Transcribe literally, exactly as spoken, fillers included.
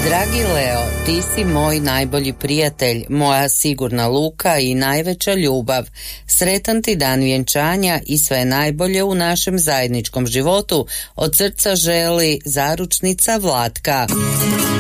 Dragi Leo, ti si moj najbolji prijatelj, moja sigurna luka i najveća ljubav. Sretan ti dan vjenčanja i sve najbolje u našem zajedničkom životu. Od srca želi zaručnica Vlatka.